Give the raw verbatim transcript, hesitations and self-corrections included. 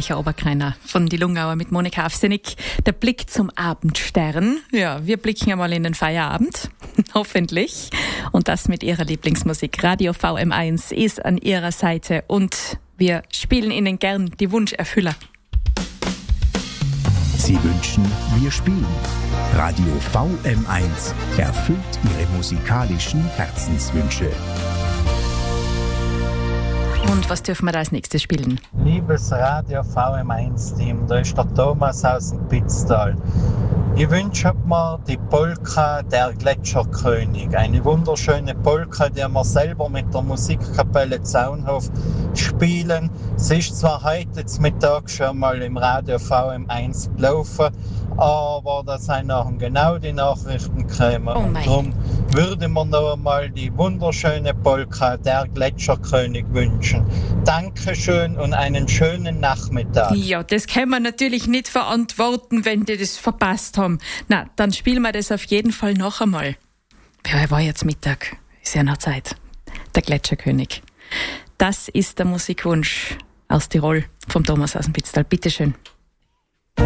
Michael Oberkreiner von Die Lungauer mit Monika Afsenik. Der Blick zum Abendstern. Ja, wir blicken einmal in den Feierabend. Hoffentlich. Und das mit Ihrer Lieblingsmusik. Radio V M eins ist an Ihrer Seite und wir spielen Ihnen gern die Wunscherfüller. Sie wünschen, wir spielen. Radio V M eins erfüllt Ihre musikalischen Herzenswünsche. Und was dürfen wir da als nächstes spielen? Liebes Radio V M eins Team, da ist der Thomas aus dem Pitztal. Ich wünsche mir die Polka Der Gletscherkönig. Eine wunderschöne Polka, die wir selber mit der Musikkapelle Zaunhof spielen. Sie ist zwar heute jetzt Mittag schon mal im Radio V M eins gelaufen, aber da sind noch genau die Nachrichten gekommen. Oh und darum würde mir noch einmal die wunderschöne Polka Der Gletscherkönig wünschen. Dankeschön und einen schönen Nachmittag. Ja, das können wir natürlich nicht verantworten, wenn die das verpasst haben. Na, dann spielen wir das auf jeden Fall noch einmal. Ja, war jetzt Mittag. Ist ja noch Zeit. Der Gletscherkönig. Das ist der Musikwunsch aus Tirol vom Thomas aus dem Pitztal. Bitteschön.